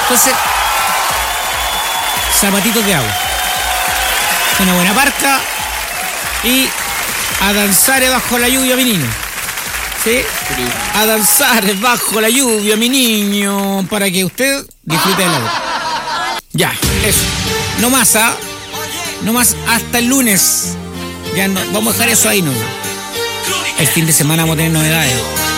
Entonces, zapatitos de agua, una buena parca y a danzar bajo la lluvia, mi niño. ¿Sí? A danzar bajo la lluvia, mi niño, para que usted disfrute del agua. Ya, eso. No más, ¿ah? No más hasta el lunes. Ya no, vamos a dejar eso ahí, ¿no? El fin de semana vamos a tener novedades.